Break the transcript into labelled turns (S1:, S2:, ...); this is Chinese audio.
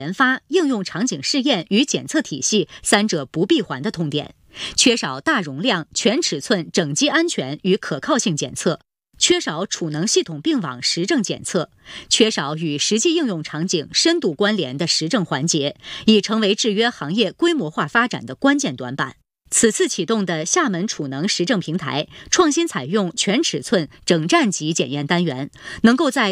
S1: 研发、应用场景试验与检测体系三者不闭环的痛点，缺少大容量、全尺寸整机安全与可靠性检测，缺少储能系统并网实证检测，缺少与实际应用场景深度关联的实证环节，已成为制约行业规模化发展的关键短板。此次启动的厦门储能实证平台，创新采用全尺寸整站级检验单元，能够在